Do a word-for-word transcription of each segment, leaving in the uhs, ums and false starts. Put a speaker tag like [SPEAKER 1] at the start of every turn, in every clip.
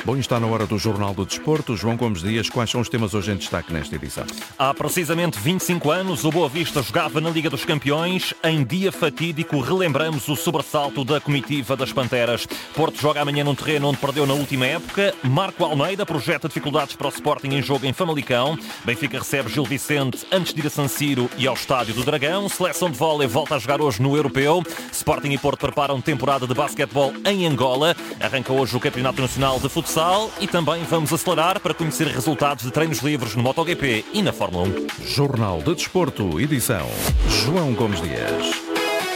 [SPEAKER 1] Bom, está na hora do Jornal do Desporto. João Gomes Dias, quais são os temas hoje em destaque nesta edição?
[SPEAKER 2] Há precisamente vinte e cinco anos, o Boa Vista jogava na Liga dos Campeões. Em dia fatídico, relembramos o sobressalto da comitiva das Panteras. Porto joga amanhã num terreno onde perdeu na última época. Marco Almeida projeta dificuldades para o Sporting em jogo em Famalicão. Benfica recebe Gil Vicente antes de ir a San Siro e ao Estádio do Dragão. Seleção de vôlei volta a jogar hoje no Europeu. Sporting e Porto preparam temporada de basquetebol em Angola. Arranca hoje o Campeonato Nacional de Futsal. E também vamos acelerar para conhecer resultados de treinos livres no MotoGP e na Fórmula um.
[SPEAKER 1] Jornal de Desporto, edição João Gomes Dias.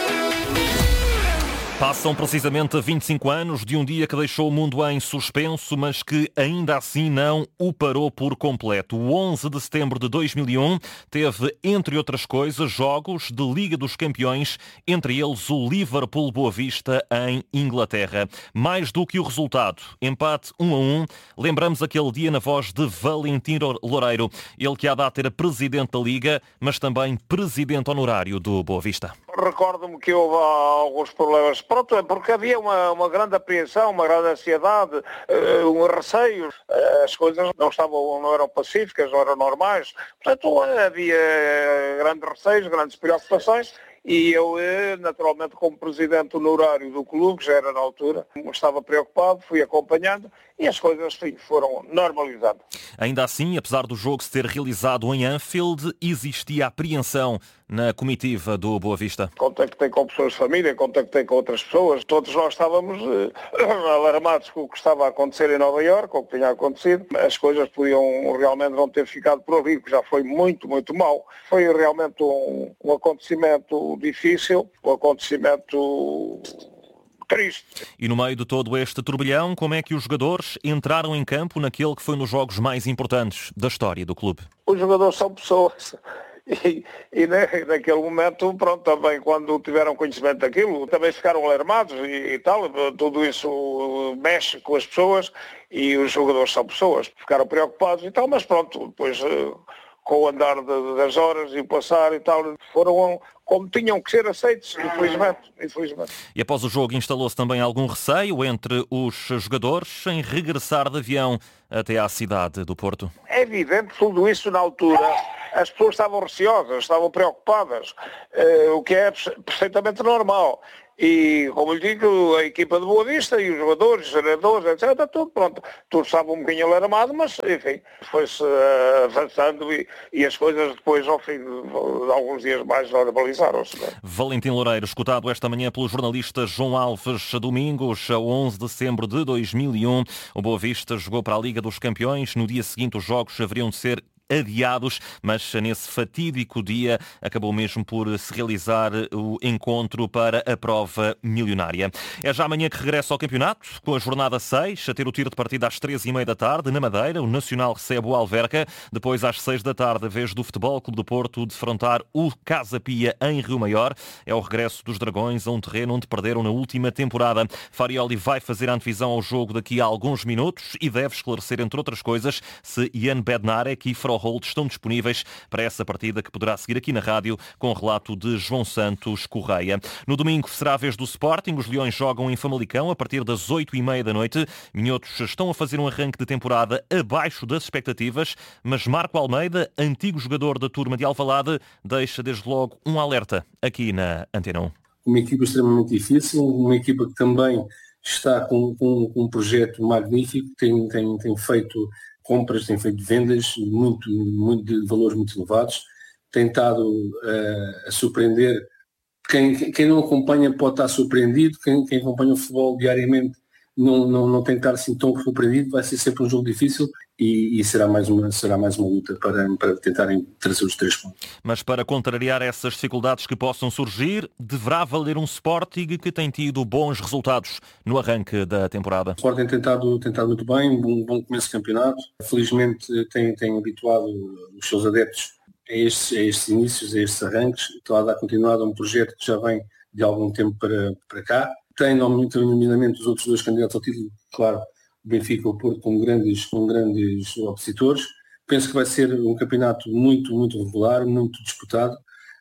[SPEAKER 2] Passam precisamente vinte e cinco anos de um dia que deixou o mundo em suspenso, mas que ainda assim não o parou por completo. O onze de setembro de dois mil e um teve, entre outras coisas, jogos de Liga dos Campeões, entre eles o Liverpool-Boa Vista em Inglaterra. Mais do que o resultado, empate um a um, lembramos aquele dia na voz de Valentim Loureiro, ele que à data era presidente da Liga, mas também presidente honorário do Boa Vista.
[SPEAKER 3] Recordo-me que houve alguns problemas, pronto, é porque havia uma, uma grande apreensão, uma grande ansiedade, uh, um receio, uh, as coisas não estavam, não eram pacíficas, não eram normais, portanto havia grandes receios, grandes preocupações. E eu, naturalmente, como presidente honorário do clube, já era na altura, estava preocupado, fui acompanhando e as coisas sim, foram normalizando.
[SPEAKER 2] Ainda assim, apesar do jogo se ter realizado em Anfield, existia apreensão na comitiva do Boa Vista.
[SPEAKER 3] Contactei com pessoas de família, contactei com outras pessoas, todos nós estávamos eh, alarmados com o que estava a acontecer em Nova Iorque, com o que tinha acontecido. As coisas podiam realmente não ter ficado por ali, que já foi muito, muito mal. Foi realmente um, um acontecimento difícil, um acontecimento triste.
[SPEAKER 2] E no meio de todo este turbilhão, como é que os jogadores entraram em campo naquele que foi um dos jogos mais importantes da história do clube?
[SPEAKER 3] Os jogadores são pessoas. E, e naquele momento, pronto, também quando tiveram conhecimento daquilo, também ficaram alarmados e, e tal, tudo isso mexe com as pessoas e os jogadores são pessoas, ficaram preocupados e tal, mas pronto, depois com o andar de, das horas e o passar e tal, foram como tinham que ser aceitos, infelizmente, infelizmente.
[SPEAKER 2] E após o jogo instalou-se também algum receio entre os jogadores em regressar de avião até à cidade do Porto?
[SPEAKER 3] É evidente, tudo isso na altura, as pessoas estavam receosas, estavam preocupadas, uh, o que é perfeitamente normal. E, como lhe digo, a equipa de Boa Vista e os jogadores, os treinadores, etcétera, tudo pronto. Tudo estava um bocadinho alarmado, mas, enfim, foi-se uh, avançando e, e as coisas depois, ao fim de, de alguns dias mais, normalizaram-se.
[SPEAKER 2] Valentim Loureiro, escutado esta manhã pelo jornalista João Alves Domingos, a onze de setembro de dois mil e um. O Boa Vista jogou para a Liga dos Campeões. No dia seguinte, os jogos haveriam de ser adiados, mas nesse fatídico dia acabou mesmo por se realizar o encontro para a prova milionária. É já amanhã que regressa ao campeonato, com a jornada seis, a ter o tiro de partida às treze e meia da tarde, na Madeira. O Nacional recebe o Alverca. Depois, às seis da tarde, a vez do Futebol Clube do Porto defrontar o Casa Pia em Rio Maior. É o regresso dos Dragões a um terreno onde perderam na última temporada. Farioli vai fazer a antevisão ao jogo daqui a alguns minutos e deve esclarecer, entre outras coisas, se Ian Bednarek e Fro Holt estão disponíveis para essa partida que poderá seguir aqui na rádio com o relato de João Santos Correia. No domingo será a vez do Sporting. Os Leões jogam em Famalicão a partir das oito e meia da noite. Minhotos estão a fazer um arranque de temporada abaixo das expectativas, mas Marco Almeida, antigo jogador da turma de Alvalade, deixa desde logo um alerta aqui na Antena um.
[SPEAKER 4] Uma equipa extremamente difícil, uma equipa que também está com, com, com um projeto magnífico, tem, tem, tem feito compras, tem feito vendas muito, muito, de valores muito elevados, tem estado uh, a surpreender. Quem, quem não acompanha pode estar surpreendido, quem, quem acompanha o futebol diariamente não, não, não tem que estar assim tão surpreendido, vai ser sempre um jogo difícil e, e será, mais uma, será mais uma luta para, para tentarem trazer os três pontos.
[SPEAKER 2] Mas para contrariar essas dificuldades que possam surgir, deverá valer um Sporting que tem tido bons resultados no arranque da temporada.
[SPEAKER 4] O Sporting tem tentado, tentado muito bem, um bom, bom começo de campeonato, felizmente tem, tem habituado os seus adeptos a estes, a estes inícios, a estes arranques, está a dar continuidade a um projeto que já vem de algum tempo para, para cá. Tem, nomeadamente, os outros dois candidatos ao título, claro, o Benfica e o Porto, com grandes, com grandes opositores. Penso que vai ser um campeonato muito, muito regular, muito disputado.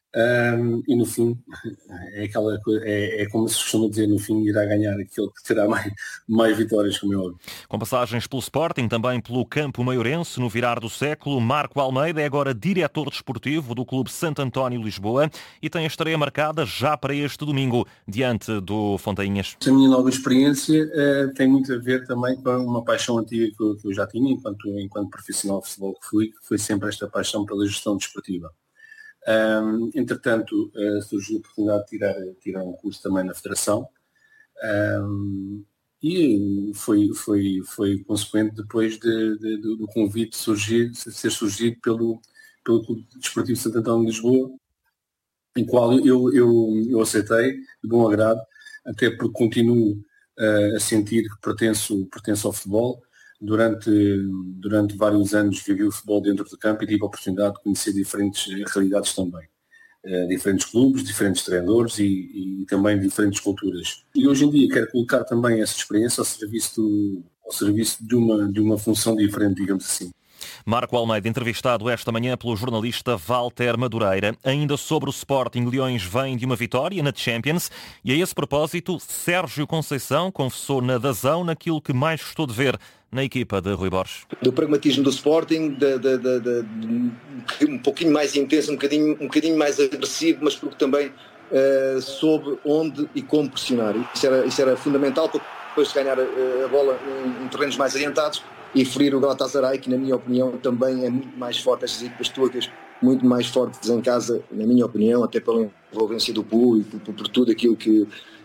[SPEAKER 4] Um, e no fim é, aquela, é, é como se costuma dizer, no fim irá ganhar aquele que terá mais, mais vitórias, como é óbvio.
[SPEAKER 2] Com passagens pelo Sporting, também pelo Campo Maiorense, no virar do século, Marco Almeida é agora diretor desportivo do Clube Santo António Lisboa e tem a estreia marcada já para este domingo, diante do Fontainhas.
[SPEAKER 4] A minha nova experiência uh, tem muito a ver também com uma paixão antiga que eu, que eu já tinha enquanto, enquanto profissional de futebol que fui, que foi sempre esta paixão pela gestão desportiva. Um, entretanto, uh, surgiu a oportunidade de tirar, tirar um curso também na Federação um, e foi, foi, foi consequente depois de, de, de, do convite surgir, ser surgido pelo, pelo Clube Desportivo Santo António de Lisboa, em qual eu, eu, eu aceitei de bom agrado, até porque continuo uh, a sentir que pertenço, pertenço ao futebol. Durante, durante vários anos vivi o futebol dentro do campo e tive a oportunidade de conhecer diferentes realidades também. Uh, diferentes clubes, diferentes treinadores e, e também diferentes culturas. E hoje em dia quero colocar também essa experiência ao serviço, do, ao serviço de, uma, de uma função diferente, digamos assim.
[SPEAKER 2] Marco Almeida, entrevistado esta manhã pelo jornalista Walter Madureira. Ainda sobre o Sporting, Leões vem de uma vitória na Champions e a esse propósito, Sérgio Conceição confessou na Dazão naquilo que mais gostou de ver na equipa de Rui Borges.
[SPEAKER 5] Do pragmatismo do Sporting, de, de, de, de, de, um pouquinho mais intenso, um bocadinho, um bocadinho mais agressivo, mas porque também uh, soube onde e como pressionar. Isso era, isso era fundamental para depois ganhar a, a bola em, em terrenos mais adiantados e ferir o Galatasaray, que na minha opinião também é muito mais forte, estas equipas turcas, muito mais fortes em casa, na minha opinião, até pela envolvência do público, por, por tudo aquilo que,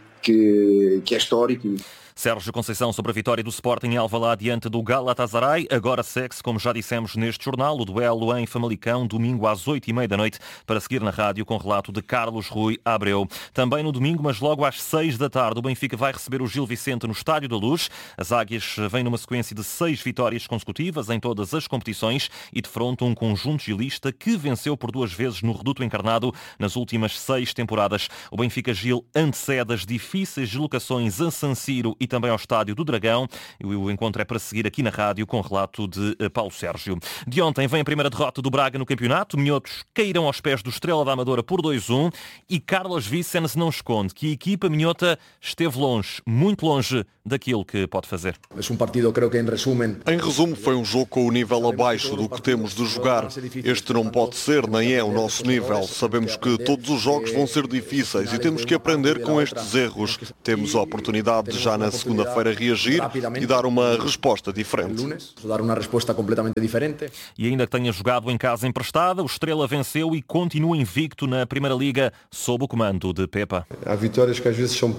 [SPEAKER 5] que, que é histórico.
[SPEAKER 2] Sérgio Conceição sobre a vitória do Sporting em Alvalade diante do Galatasaray. Agora segue-se, como já dissemos neste jornal, o duelo em Famalicão, domingo às oito e meia da noite, para seguir na rádio com relato de Carlos Rui Abreu. Também no domingo, mas logo às seis da tarde, o Benfica vai receber o Gil Vicente no Estádio da Luz. As Águias vêm numa sequência de seis vitórias consecutivas em todas as competições e defrontam um conjunto gilista que venceu por duas vezes no Reduto Encarnado nas últimas seis temporadas. O Benfica-Gil antecede as difíceis deslocações a San Siro e também ao Estádio do Dragão. O encontro é para seguir aqui na rádio com relato de Paulo Sérgio. De ontem vem a primeira derrota do Braga no campeonato. Minhotos caíram aos pés do Estrela da Amadora por dois a um e Carlos Vicens não esconde que a equipa minhota esteve longe, muito longe daquilo que pode fazer.
[SPEAKER 6] É um partido, creio que em resumo...
[SPEAKER 7] Em resumo, foi um jogo com o nível abaixo do que temos de jogar. Este não pode ser, nem é o nosso nível. Sabemos que todos os jogos vão ser difíceis e temos que aprender com estes erros. Temos a oportunidade de já na segunda-feira reagir e dar uma resposta diferente.
[SPEAKER 6] Dar uma resposta completamente diferente.
[SPEAKER 2] E ainda que tenha jogado em casa emprestada, o Estrela venceu e continua invicto na Primeira Liga sob o comando de Pepa.
[SPEAKER 8] Há vitórias que às vezes são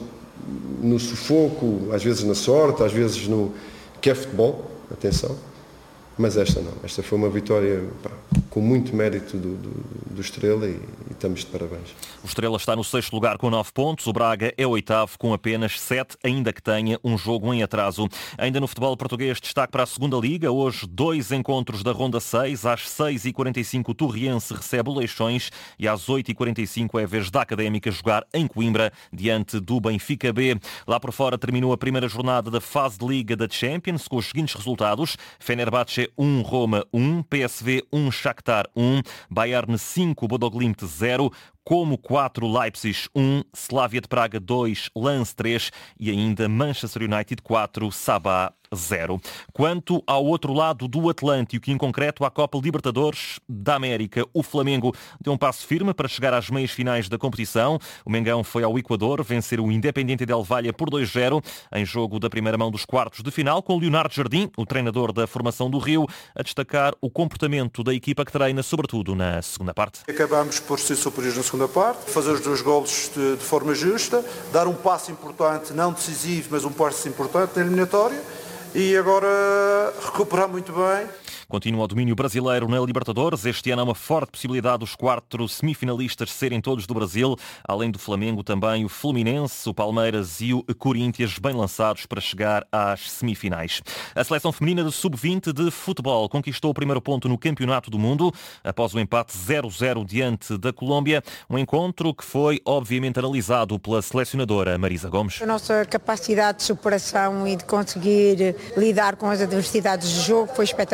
[SPEAKER 8] no sufoco, às vezes na sorte, às vezes no... que é futebol, atenção, mas esta não. Esta foi uma vitória pá, com muito mérito do, do, do Estrela e, e estamos de parabéns.
[SPEAKER 2] O Estrela está no sexto lugar com nove pontos, o Braga é o oitavo com apenas sete, ainda que tenha um jogo em atraso. Ainda no futebol português, destaque para a segunda Liga. Hoje, dois encontros da Ronda seis. Às seis e quarenta e cinco, o Torriense recebe o Leixões e às oito e quarenta e cinco é a vez da Académica jogar em Coimbra, diante do Benfica B. Lá por fora terminou a primeira jornada da fase de Liga da Champions com os seguintes resultados: Fenerbahçe um, Roma um, P S V um, Shakhtar um, Bayern cinco, Bodoglimt zero, Como quatro, Leipzig um, Slavia de Praga dois, Lens três e ainda Manchester United quatro, Sabah zero. Quanto ao outro lado do Atlântico, e em concreto à Copa Libertadores da América, o Flamengo deu um passo firme para chegar às meias finais da competição. O Mengão foi ao Equador vencer o Independiente del Valle por dois a zero em jogo da primeira mão dos quartos de final, com Leonardo Jardim, o treinador da formação do Rio, a destacar o comportamento da equipa que treina, sobretudo na segunda parte.
[SPEAKER 9] Acabamos por ser superiores na segunda parte, fazer os dois golos de, de forma justa, dar um passo importante, não decisivo, mas um passo importante na eliminatória. E agora recuperar muito bem.
[SPEAKER 2] Continua o domínio brasileiro na Libertadores. Este ano há uma forte possibilidade dos quatro semifinalistas serem todos do Brasil. Além do Flamengo, também o Fluminense, o Palmeiras e o Corinthians, bem lançados para chegar às semifinais. A seleção feminina de sub vinte de futebol conquistou o primeiro ponto no Campeonato do Mundo, após o empate zero a zero diante da Colômbia. Um encontro que foi, obviamente, analisado pela selecionadora Marisa Gomes.
[SPEAKER 10] A nossa capacidade de superação e de conseguir lidar com as adversidades do jogo foi espetacular.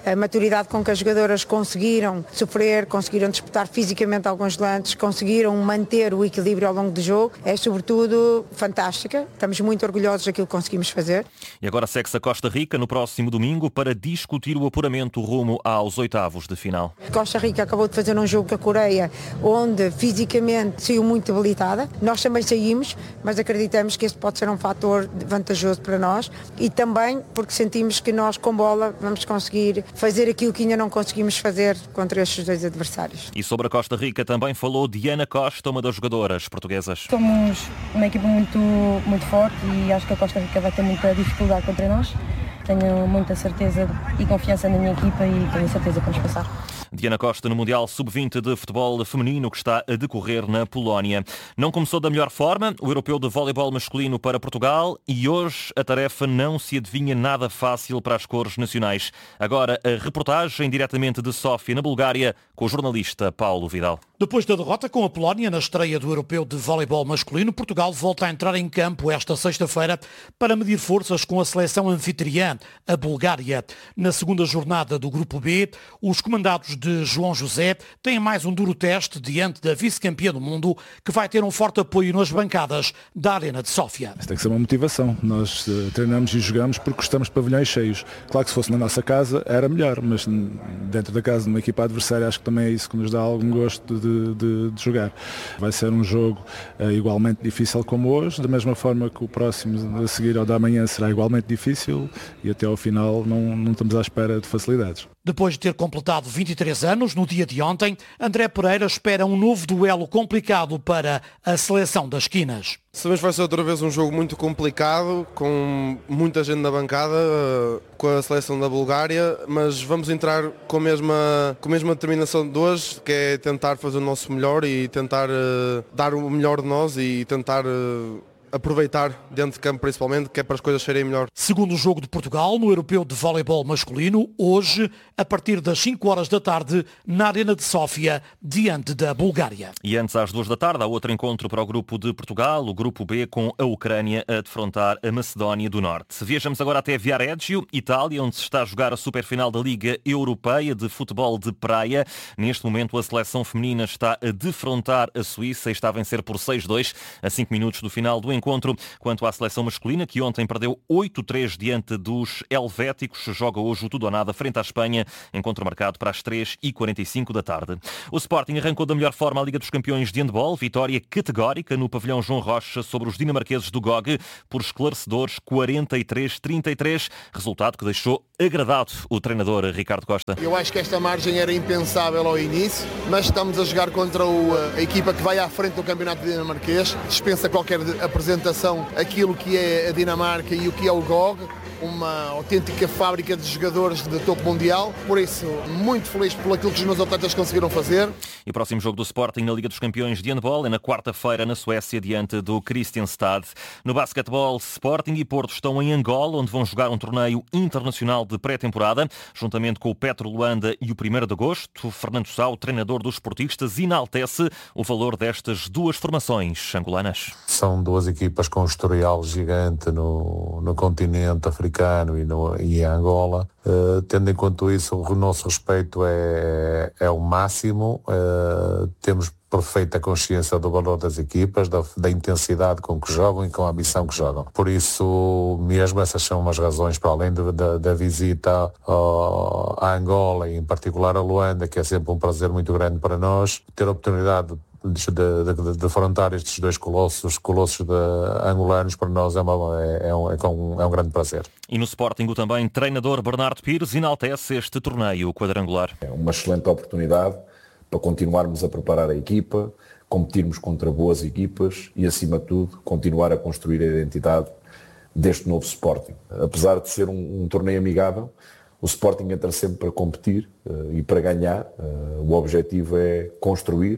[SPEAKER 10] a maturidade com que as jogadoras conseguiram sofrer, conseguiram disputar fisicamente alguns lances, conseguiram manter o equilíbrio ao longo do jogo, é sobretudo fantástica. Estamos muito orgulhosos daquilo que conseguimos fazer.
[SPEAKER 2] E agora segue-se a Costa Rica no próximo domingo para discutir o apuramento rumo aos oitavos de final.
[SPEAKER 10] Costa Rica acabou de fazer um jogo com a Coreia, onde fisicamente saiu muito debilitada. Nós também saímos, mas acreditamos que este pode ser um fator vantajoso para nós e também porque sentimos que nós com bola vamos conseguir fazer aquilo que ainda não conseguimos fazer contra estes dois adversários.
[SPEAKER 2] E sobre a Costa Rica também falou Diana Costa, uma das jogadoras portuguesas.
[SPEAKER 11] Somos uma equipa muito, muito forte e acho que a Costa Rica vai ter muita dificuldade contra nós. Tenho muita certeza e confiança na minha equipa e tenho certeza que vamos passar.
[SPEAKER 2] Diana Costa no Mundial sub vinte de futebol feminino que está a decorrer na Polónia. Não começou da melhor forma o europeu de voleibol masculino para Portugal e hoje a tarefa não se adivinha nada fácil para as cores nacionais. Agora a reportagem diretamente de Sófia, na Bulgária, com o jornalista Paulo Vidal.
[SPEAKER 12] Depois da derrota com a Polónia na estreia do europeu de voleibol masculino, Portugal volta a entrar em campo esta sexta-feira para medir forças com a seleção anfitriã, a Bulgária. Na segunda jornada do Grupo B, os comandados de João José têm mais um duro teste diante da vice-campeã do mundo, que vai ter um forte apoio nas bancadas da Arena de Sófia.
[SPEAKER 13] Isso tem que ser uma motivação. Nós uh, treinamos e jogamos porque estamos pavilhões cheios. Claro que se fosse na nossa casa era melhor, mas dentro da casa de uma equipa adversária acho que também é isso que nos dá algum gosto de, de, de jogar. Vai ser um jogo uh, igualmente difícil como hoje, da mesma forma que o próximo a seguir ao da manhã será igualmente difícil e até ao final não, não estamos à espera de facilidades.
[SPEAKER 12] Depois de ter completado vinte e três anos, no dia de ontem, André Pereira espera um novo duelo complicado para a seleção das Quinas.
[SPEAKER 14] Sabemos que vai ser outra vez um jogo muito complicado, com muita gente na bancada, com a seleção da Bulgária, mas vamos entrar com a mesma, com a mesma determinação de hoje, que é tentar fazer o nosso melhor e tentar uh, dar o melhor de nós e tentar... Uh, aproveitar dentro de campo principalmente, que é para as coisas serem melhor.
[SPEAKER 12] Segundo jogo de Portugal no europeu de voleibol masculino, hoje, a partir das cinco horas da tarde, na Arena de Sófia, diante da Bulgária.
[SPEAKER 2] E antes, às duas da tarde, há outro encontro para o grupo de Portugal, o grupo B, com a Ucrânia a defrontar a Macedónia do Norte. Viajamos agora até Viareggio, Itália, onde se está a jogar a superfinal da Liga Europeia de Futebol de Praia. Neste momento, a seleção feminina está a defrontar a Suíça e está a vencer por seis a dois, a cinco minutos do final do encontro. Quanto à seleção masculina, que ontem perdeu oito a três diante dos helvéticos, joga hoje o tudo ou nada frente à Espanha, encontro marcado para as três e quarenta e cinco da tarde. O Sporting arrancou da melhor forma a Liga dos Campeões de Handball, vitória categórica no pavilhão João Rocha sobre os dinamarqueses do G O G por esclarecedores quarenta e três a trinta e três, resultado que deixou agradado o treinador Ricardo Costa.
[SPEAKER 15] Eu acho que esta margem era impensável ao início, mas estamos a jogar contra o, a equipa que vai à frente do campeonato dinamarquês, dispensa qualquer apresentação aquilo que é a Dinamarca e o que é o G O G, uma autêntica fábrica de jogadores de topo mundial, por isso muito feliz por aquilo que os meus atletas conseguiram fazer.
[SPEAKER 2] E o próximo jogo do Sporting na Liga dos Campeões de Handball é na quarta-feira na Suécia, diante do Kristianstad. No basquetebol, Sporting e Porto estão em Angola, onde vão jogar um torneio internacional de pré-temporada, juntamente com o Petro Luanda e o primeiro de agosto. Fernando Sá, o treinador dos esportistas, enaltece o valor destas duas formações angolanas.
[SPEAKER 16] São duas equipas com um historial gigante no, no continente africano e, no, e em Angola. Uh, tendo em conta isso, o nosso respeito é, é o máximo. Uh, temos perfeita consciência do valor das equipas, da, da intensidade com que jogam e com a ambição que jogam. Por isso mesmo, essas são umas razões, para além de, de, da visita uh, à Angola e em particular a Luanda, que é sempre um prazer muito grande para nós, ter a oportunidade de De, de, de afrontar estes dois colossos, colossos de, angolanos, para nós é, uma, é, é, um, é, um, é um grande prazer.
[SPEAKER 2] E no Sporting, o também treinador Bernardo Pires enaltece este torneio quadrangular.
[SPEAKER 17] É uma excelente oportunidade para continuarmos a preparar a equipa, competirmos contra boas equipas e, acima de tudo, continuar a construir a identidade deste novo Sporting. Apesar de ser um, um torneio amigável, o Sporting entra sempre para competir uh, e para ganhar. Uh, o objetivo é construir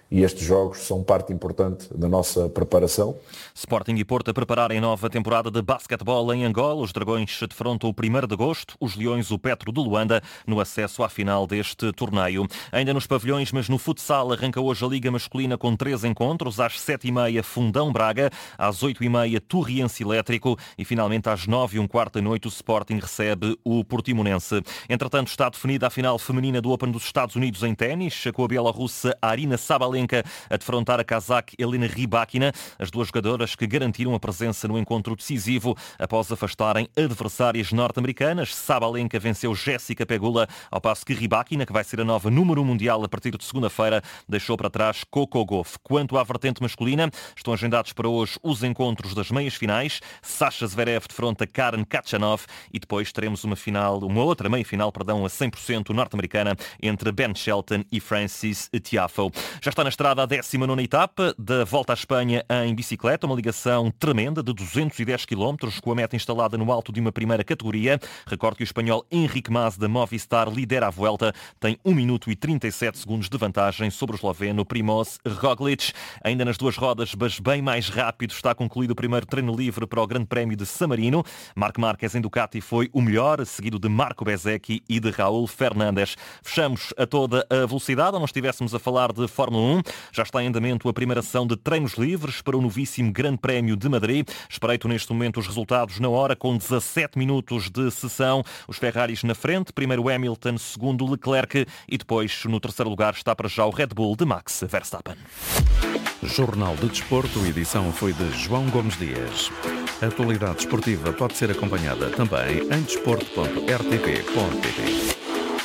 [SPEAKER 17] e estes jogos são parte importante da nossa preparação.
[SPEAKER 2] Sporting e Porto a prepararem nova temporada de basquetebol em Angola. Os Dragões defrontam o primeiro de agosto, os Leões o Petro de Luanda, no acesso à final deste torneio. Ainda nos pavilhões, mas no futsal, arranca hoje a Liga Masculina com três encontros. Às sete e meia, Fundão Braga. Às oito e meia, Torriense Elétrico. E finalmente às nove e um quarto da noite, o Sporting recebe o Portimonense. Entretanto, está definida a final feminina do Open dos Estados Unidos em ténis, com a bielorrussa Arina Sabalenka a defrontar a cazaque Elena Rybakina, as duas jogadoras que garantiram a presença no encontro decisivo após afastarem adversárias norte-americanas. Sabalenka venceu Jéssica Pegula, ao passo que Rybakina, que vai ser a nova número um mundial a partir de segunda-feira, deixou para trás Coco Gauff. Quanto à vertente masculina, estão agendados para hoje os encontros das meias finais. Sasha Zverev defronta Karen Khachanov e depois teremos uma final, uma outra meia-final, perdão, a cem por cento norte-americana entre Ben Shelton e Francis Tiafoe. Já está na estrada a décima nona etapa da Volta à Espanha em bicicleta, uma ligação tremenda de duzentos e dez quilómetros, com a meta instalada no alto de uma primeira categoria. Recorde que o espanhol Enrique Mas, da Movistar, lidera a Vuelta, tem um minuto e trinta e sete segundos de vantagem sobre o esloveno Primož Roglič. Ainda nas duas rodas, mas bem mais rápido, está concluído o primeiro treino livre para o Grande Prémio de San Marino. Marc Márquez em Ducati foi o melhor, seguido de Marco Bezzecchi e de Raúl Fernandes. Fechamos a toda a velocidade, ou não estivéssemos a falar de Fórmula um. Já está em andamento a primeira ação de treinos livres para o novíssimo Grande Prémio de Madrid. Espreito neste momento os resultados na hora, com dezassete minutos de sessão. Os Ferraris na frente, primeiro Hamilton, segundo Leclerc e depois no terceiro lugar está para já o Red Bull de Max Verstappen.
[SPEAKER 1] Jornal de Desporto, edição foi de João Gomes Dias. A atualidade esportiva pode ser acompanhada também em desporto ponto r t p ponto p t.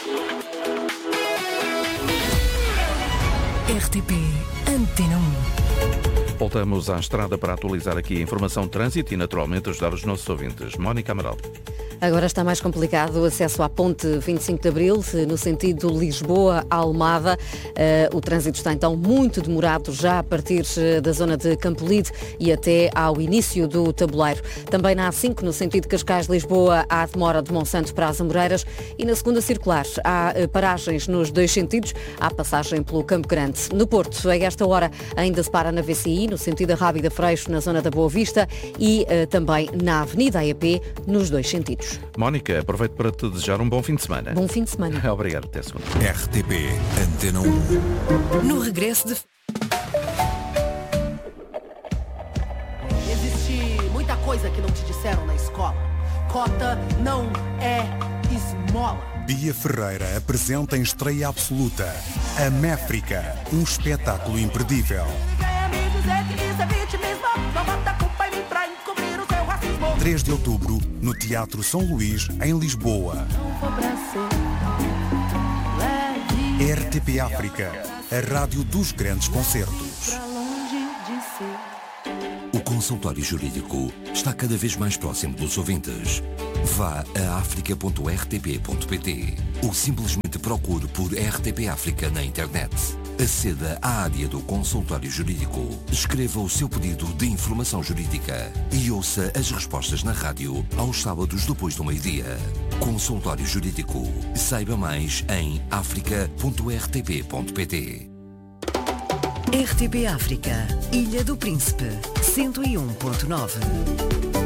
[SPEAKER 18] R T P Antena um.
[SPEAKER 1] Voltamos à estrada para atualizar aqui a informação de trânsito e naturalmente ajudar os nossos ouvintes. Mónica Amaral.
[SPEAKER 19] Agora está mais complicado o acesso à ponte vinte e cinco de Abril, no sentido Lisboa-Almada. O trânsito está então muito demorado já a partir da zona de Campolide e até ao início do tabuleiro. Também na A cinco, no sentido Cascais-Lisboa, há demora de Monsanto para as Amoreiras e na segunda circular há paragens nos dois sentidos, há passagem pelo Campo Grande. No Porto, a esta hora, ainda se para na V C I, no sentido Rábida Freixo, na zona da Boa Vista e uh, também na Avenida A E P, nos dois sentidos.
[SPEAKER 1] Mónica, aproveito para te desejar um bom fim de semana.
[SPEAKER 19] Bom fim de semana.
[SPEAKER 1] Obrigado, até segunda.
[SPEAKER 18] R T P Antena um. No regresso de...
[SPEAKER 20] Existe muita coisa que não te disseram na escola. Cota não é esmola.
[SPEAKER 18] Bia Ferreira apresenta em estreia absoluta a Méfrica, um espetáculo imperdível. três de outubro, no Teatro São Luís, em Lisboa. R T P África, a rádio dos grandes concertos.
[SPEAKER 21] O consultório jurídico está cada vez mais próximo dos ouvintes. Vá a africa ponto r t p ponto p t ou simplesmente procure por R T P África na internet. Aceda à área do consultório jurídico, escreva o seu pedido de informação jurídica e ouça as respostas na rádio aos sábados depois do meio-dia. Consultório Jurídico. Saiba mais em africa ponto r t p ponto p t.
[SPEAKER 18] R T P África, Ilha do Príncipe, cento e um ponto nove.